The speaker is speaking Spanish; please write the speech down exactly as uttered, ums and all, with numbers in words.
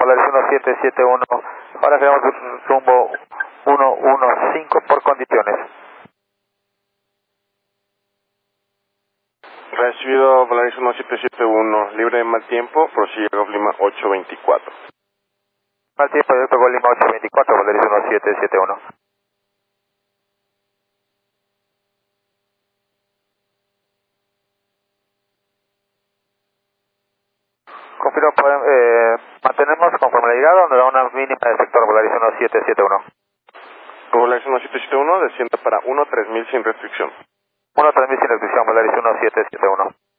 Polaris uno siete siete uno. Ahora queremos rumbo uno uno cinco por condiciones. Recibido Polaris uno siete siete uno, libre de mal tiempo, prosigue Golf Lima ocho veinticuatro. Mal tiempo, directo Golf Lima ocho veinticuatro, Polaris uno siete siete uno. Confirmo, podemos, eh, mantenemos conforme la llegada, donde da una mínima de sector Polaris uno siete siete uno. Polaris uno siete siete uno, desciende para uno tres mil sin restricción. uno tres mil sin restricción, Polaris uno siete siete uno.